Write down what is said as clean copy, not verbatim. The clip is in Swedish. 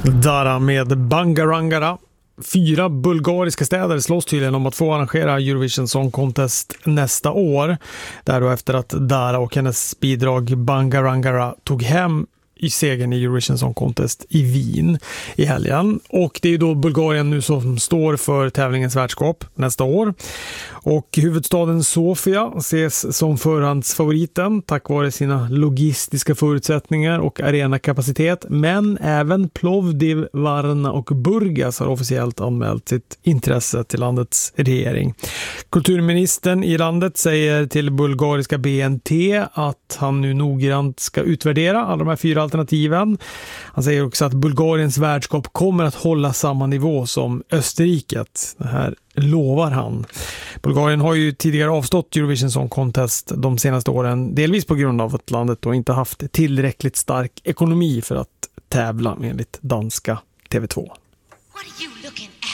Dara med Bangarangara. 4 bulgariska städer slåss tydligen om att få arrangera Eurovision Song Contest nästa år. Där då efter att Dara och hennes bidrag Bangarangara tog hem i segern i Eurovision Song Contest i Wien i helgen. Och det är då Bulgarien nu som står för tävlingens värdskap nästa år. Och huvudstaden Sofia ses som förhandsfavoriten tack vare sina logistiska förutsättningar och arenakapacitet. Men även Plovdiv, Varna och Burgas har officiellt anmält sitt intresse till landets regering. Kulturministern i landet säger till bulgariska BNT att han nu noggrant ska utvärdera alla de här 4 alternativen. Han säger också att Bulgariens värdskap kommer att hålla samma nivå som Österriket. Det här lovar han. Bulgarien har ju tidigare avstått Eurovision Song Contest de senaste åren, delvis på grund av att landet då inte haft tillräckligt stark ekonomi för att tävla enligt danska TV2. What are you looking at?